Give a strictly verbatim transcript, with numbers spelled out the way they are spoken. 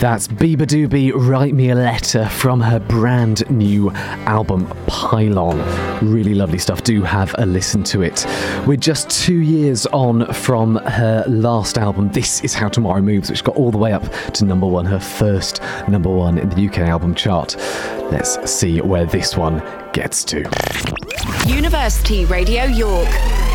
That's Biba Doobie, Write Me a Letter, from her brand new album Pylon. Really lovely stuff. Do have a listen to it. We're just two years on from her last album, This Is How Tomorrow Moves, which got all the way up to number one, her first number one in the U K album chart. Let's see where this one gets to. University Radio York.